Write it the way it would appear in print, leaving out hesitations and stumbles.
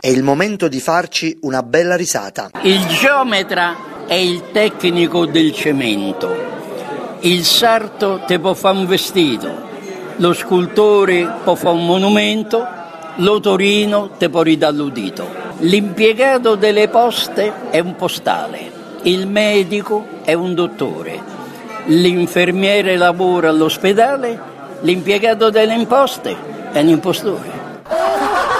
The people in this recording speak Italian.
È il momento di farci una bella risata. Il geometra è il tecnico del cemento, il sarto te può fare un vestito, lo scultore può fare un monumento, l'otorino te può ridare l'udito. L'impiegato delle poste è un postale, il medico è un dottore, l'infermiere lavora all'ospedale, l'impiegato delle imposte è un impostore.